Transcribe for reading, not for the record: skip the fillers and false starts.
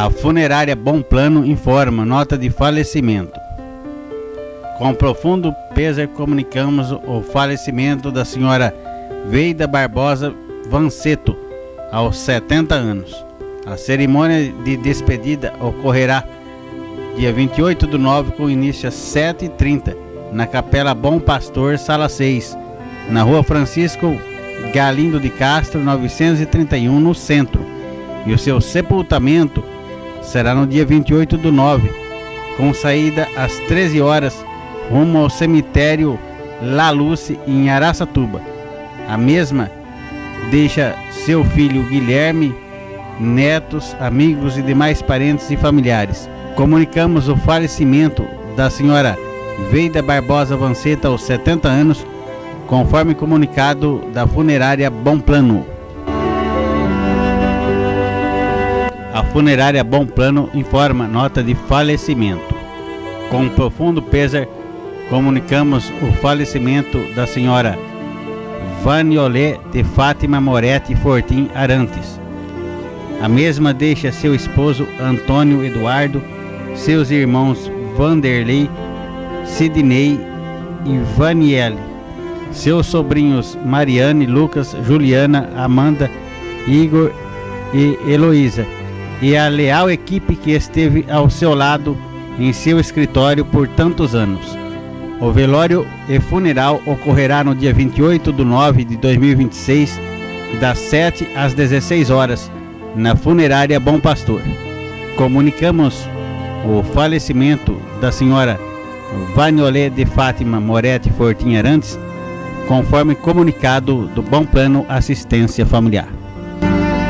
A funerária Bom Plano informa nota de falecimento. Com profundo pesar comunicamos o falecimento da senhora Veida Barbosa Vanceto, aos 70 anos. A cerimônia de despedida ocorrerá dia 28/9, com início às 7h30, na Capela Bom Pastor, Sala 6, na Rua Francisco Galindo de Castro, 931, no centro. E o seu sepultamento será no dia 28/9, com saída às 13 horas, rumo ao cemitério La Luce, em Araçatuba. A mesma deixa seu filho Guilherme, netos, amigos e demais parentes e familiares. Comunicamos o falecimento da senhora Veida Barbosa Vanceto, aos 70 anos, conforme comunicado da funerária Bom Plano. A funerária Bom Plano informa nota de falecimento. Com profundo pesar, comunicamos o falecimento da senhora Vaniolé de Fátima Moretti Fortim Arantes. A mesma deixa seu esposo Antônio Eduardo, seus irmãos Vanderlei, Sidney e Vaniele, seus sobrinhos Mariane, Lucas, Juliana, Amanda, Igor e Heloísa, e a leal equipe que esteve ao seu lado em seu escritório por tantos anos. O velório e funeral ocorrerá no dia 28/9 de 2026, das 7 às 16 horas, na funerária Bom Pastor. Comunicamos o falecimento da senhora Vaniolé de Fátima Moretti Fortim Arantes, conforme comunicado do Bom Plano Assistência Familiar.